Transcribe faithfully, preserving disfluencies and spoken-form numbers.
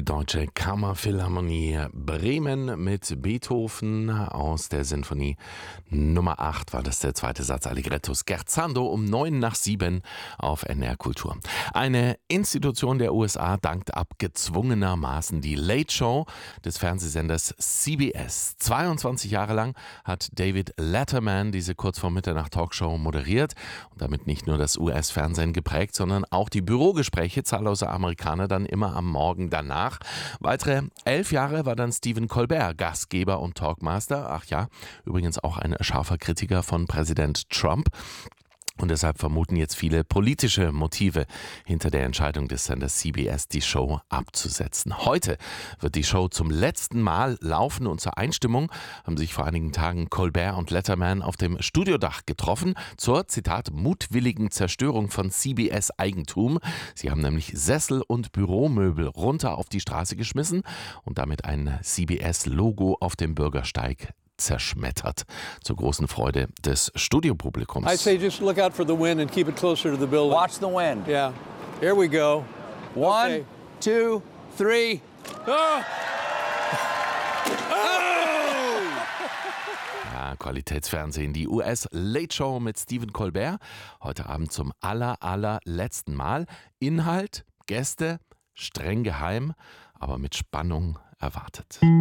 die Deutsche Kammerphilharmonie Bremen mit Beethoven aus der Sinfonie Nummer acht war das der zweite Satz Allegretto Scherzando um neun nach sieben auf N D R Kultur. Eine Institution der U S A dankt ab gezwungenermaßen die Late Show des Fernsehsenders C B S. zweiundzwanzig Jahre lang hat David Letterman diese kurz vor Mitternacht Talkshow moderiert und damit nicht nur das U S-Fernsehen geprägt, sondern auch die Bürogespräche zahlloser Amerikaner dann immer am Morgen danach. Weitere elf Jahre war dann Stephen Colbert Gastgeber und Talkmaster. Ach ja, übrigens auch ein scharfer Kritiker von Präsident Trump. Und deshalb vermuten jetzt viele politische Motive hinter der Entscheidung des Senders C B S, die Show abzusetzen. Heute wird die Show zum letzten Mal laufen und zur Einstimmung haben sich vor einigen Tagen Colbert und Letterman auf dem Studiodach getroffen zur, Zitat, mutwilligen Zerstörung von C B S-Eigentum. Sie haben nämlich Sessel und Büromöbel runter auf die Straße geschmissen und damit ein C B S-Logo auf dem Bürgersteig zerschmettert. Zur großen Freude des Studiopublikums. I say just look out for the wind and keep it closer to the building. Watch the wind. Yeah. Here we go. One, Okay. two, three. Oh! Ja, Qualitätsfernsehen, die U S Late Show mit Stephen Colbert. Heute Abend zum aller, allerletzten Mal. Inhalt, Gäste, streng geheim, aber mit Spannung erwartet.